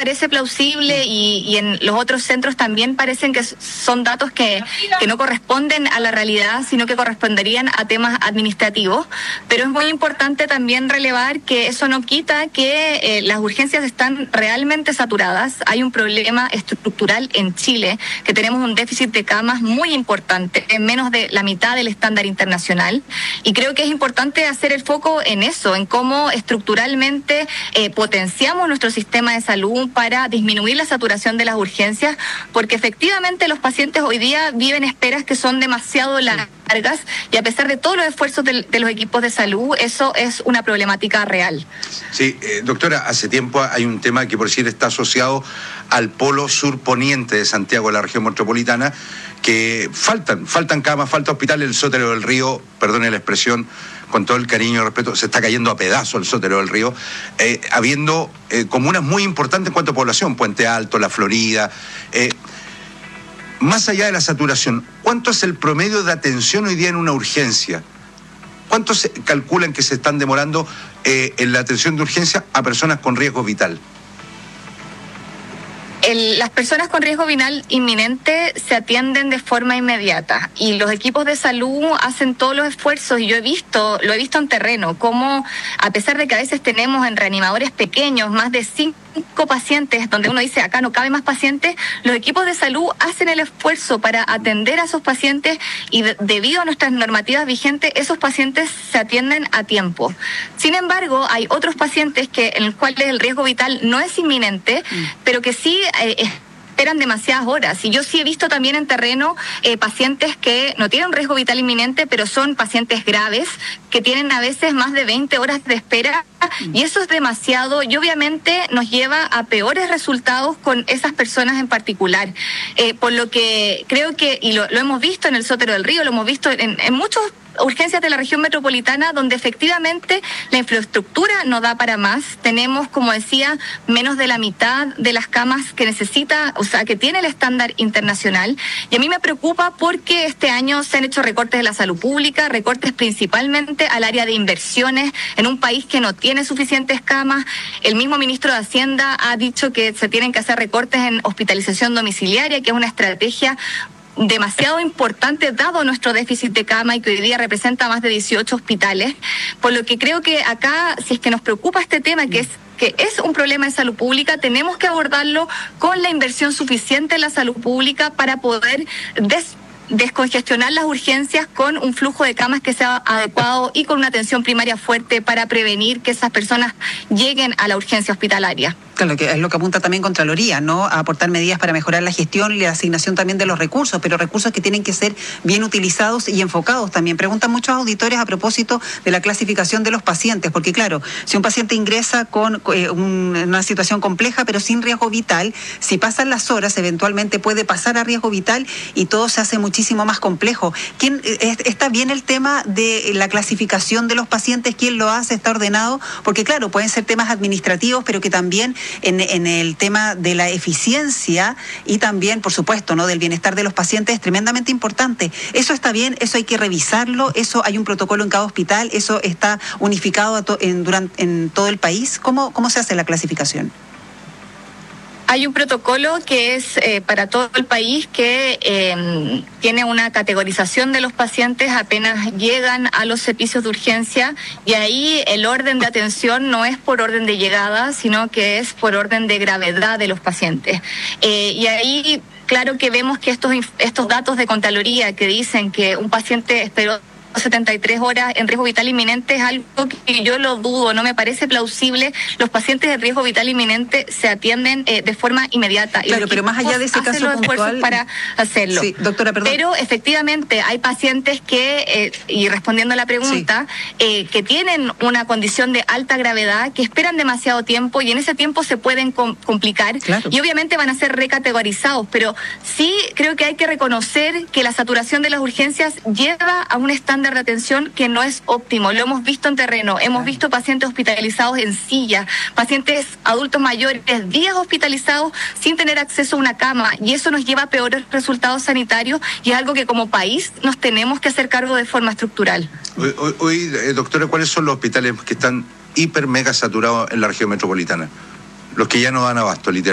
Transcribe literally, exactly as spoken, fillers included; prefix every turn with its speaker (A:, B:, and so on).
A: parece plausible y, y en los otros centros también parecen que son datos que, que no corresponden a la realidad, sino que corresponderían a temas administrativos. Pero es muy importante también relevar que eso no quita que eh, las urgencias están realmente saturadas. Hay un problema estructural en Chile, que tenemos un déficit de camas muy importante, en menos de la mitad del estándar internacional. Y creo que es importante hacer el foco en eso, en cómo estructuralmente eh, potenciamos nuestro sistema de salud para disminuir la saturación de las urgencias, porque efectivamente los pacientes hoy día viven esperas que son demasiado largas y a pesar de todos los esfuerzos de, de los equipos de salud, eso es una problemática real.
B: Sí, eh, doctora, hace tiempo hay un tema que por decir está asociado al polo sur poniente de Santiago, de la región metropolitana, que faltan, faltan camas, falta hospitales. El Sotero del Río, perdone la expresión, con todo el cariño y respeto, se está cayendo a pedazos el Sotero del Río, eh, habiendo eh, comunas muy importantes en cuanto a población, Puente Alto, La Florida. Eh, más allá de la saturación, ¿cuánto es el promedio de atención hoy día en una urgencia? ¿Cuánto se calculan que se están demorando eh, en la atención de urgencia a personas con riesgo vital?
A: El, las personas con riesgo vital inminente se atienden de forma inmediata y los equipos de salud hacen todos los esfuerzos, y yo he visto, lo he visto en terreno, cómo a pesar de que a veces tenemos en reanimadores pequeños más de cinco pacientes, donde uno dice acá no cabe más pacientes, los equipos de salud hacen el esfuerzo para atender a esos pacientes y de, debido a nuestras normativas vigentes, esos pacientes se atienden a tiempo. Sin embargo, hay otros pacientes que en los cuales el riesgo vital no es inminente, mm. pero que sí eh, esperan demasiadas horas. Y yo sí he visto también en terreno eh, pacientes que no tienen riesgo vital inminente, pero son pacientes graves, que tienen a veces más de veinte horas de espera, y eso es demasiado, y obviamente nos lleva a peores resultados con esas personas en particular. Eh, por lo que creo que, y lo, lo hemos visto en el Sotero del Río, lo hemos visto en, en muchos urgencias de la región metropolitana, donde efectivamente la infraestructura no da para más. Tenemos, como decía, menos de la mitad de las camas que necesita, o sea, que tiene el estándar internacional. Y a mí me preocupa porque este año se han hecho recortes de la salud pública, recortes principalmente al área de inversiones en un país que no tiene suficientes camas. El mismo ministro de Hacienda ha dicho que se tienen que hacer recortes en hospitalización domiciliaria, que es una estrategia demasiado importante dado nuestro déficit de cama y que hoy día representa más de dieciocho hospitales, por lo que creo que acá, si es que nos preocupa este tema, que es que es un problema de salud pública, tenemos que abordarlo con la inversión suficiente en la salud pública para poder des descongestionar las urgencias con un flujo de camas que sea adecuado y con una atención primaria fuerte para prevenir que esas personas lleguen a la urgencia hospitalaria.
C: Claro, que es lo que apunta también Contraloría, ¿no? A aportar medidas para mejorar la gestión y la asignación también de los recursos, pero recursos que tienen que ser bien utilizados y enfocados también. Preguntan muchos auditores a propósito de la clasificación de los pacientes, porque claro, si un paciente ingresa con eh, un, una situación compleja pero sin riesgo vital, si pasan las horas eventualmente puede pasar a riesgo vital y todo se hace muchísimo más complejo. ¿Quién, eh, ¿Está bien el tema de la clasificación de los pacientes? ¿Quién lo hace? ¿Está ordenado? Porque claro, pueden ser temas administrativos, pero que también En, en el tema de la eficiencia y también, por supuesto, ¿no?, del bienestar de los pacientes es tremendamente importante. ¿Eso está bien? ¿Eso hay que revisarlo? ¿Eso hay un protocolo en cada hospital? ¿Eso está unificado a to en, durante, en todo el país? ¿Cómo, cómo se hace la clasificación?
A: Hay un protocolo que es eh, para todo el país que eh, tiene una categorización de los pacientes apenas llegan a los servicios de urgencia, y ahí el orden de atención no es por orden de llegada, sino que es por orden de gravedad de los pacientes. Eh, y ahí, claro que vemos que estos, estos datos de Contraloría que dicen que un paciente esperó setenta y tres horas en riesgo vital inminente es algo que yo lo dudo, no me parece plausible. Los pacientes de riesgo vital inminente se atienden eh, de forma inmediata.
C: Claro, pero más allá de ese caso
A: los
C: puntual,
A: para hacerlo.
C: Sí, doctora, perdón.
A: Pero efectivamente hay pacientes que, eh, y respondiendo a la pregunta, sí. eh, que tienen una condición de alta gravedad, que esperan demasiado tiempo y en ese tiempo se pueden com complicar, claro. Y obviamente van a ser recategorizados, pero sí creo que hay que reconocer que la saturación de las urgencias lleva a un estándar de atención que no es óptimo. Lo hemos visto en terreno, hemos visto pacientes hospitalizados en silla, pacientes adultos mayores días hospitalizados sin tener acceso a una cama, y eso nos lleva a peores resultados sanitarios, y es algo que como país nos tenemos que hacer cargo de forma estructural.
B: Hoy, hoy, hoy eh, doctora, ¿cuáles son los hospitales que están hiper mega saturados en la región metropolitana? Los que ya no dan abasto, literalmente.